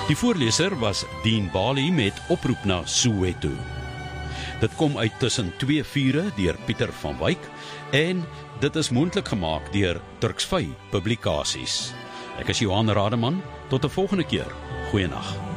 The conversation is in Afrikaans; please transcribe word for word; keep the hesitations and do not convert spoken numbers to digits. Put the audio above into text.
Die voorleser was Dean Bali met Oproep na Soweto. Dit kom uit tussen twee vure deur Pieter van Wyk en dit is moontlik gemaak deur Turksvy Publikasies. Ek is Johan Rademan, tot 'n volgende keer. Goeienaand.